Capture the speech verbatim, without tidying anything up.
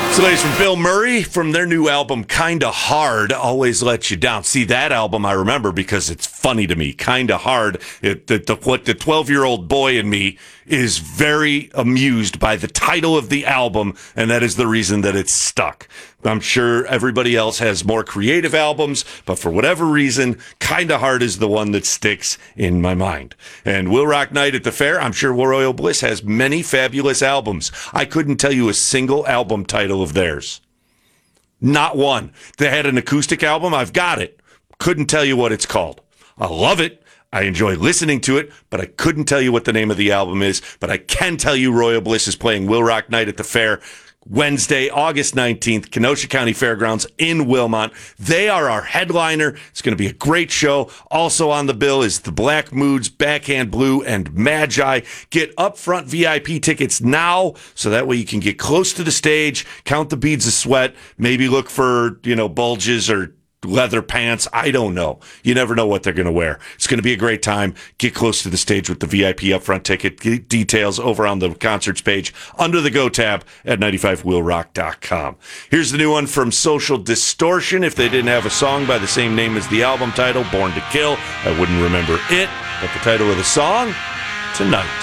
Slaves from Bill Murray from their new album, Kinda Hard, Always Let You Down. See, that album I remember because it's funny to me. Kinda Hard. It, the, the, what the twelve-year-old boy in me is very amused by the title of the album, and that is the reason that it's stuck. I'm sure everybody else has more creative albums, but for whatever reason, Kinda Hard is the one that sticks in my mind. And Will Rock Night at the Fair, I'm sure Royal Bliss has many fabulous albums. I couldn't tell you a single album title of theirs. Not one. They had an acoustic album. I've got it. Couldn't tell you what it's called. I love it. I enjoy listening to it, but I couldn't tell you what the name of the album is. But I can tell you Royal Bliss is playing Will Rock Night at the Fair Wednesday, August nineteenth, Kenosha County Fairgrounds in Wilmot. They are our headliner. It's going to be a great show. Also on the bill is the Black Moods, Backhand Blue, and Magi. Get upfront V I P tickets now, so that way you can get close to the stage, count the beads of sweat, maybe look for, you know, bulges or leather pants. I don't know. You never know what they're going to wear. It's going to be a great time. Get close to the stage with the V I P upfront ticket. Get details over on the concerts page under the Go tab at ninety-five will rock dot com. Here's the new one from Social Distortion. If they didn't have a song by the same name as the album title, Born to Kill, I wouldn't remember it. But the title of the song, Tonight.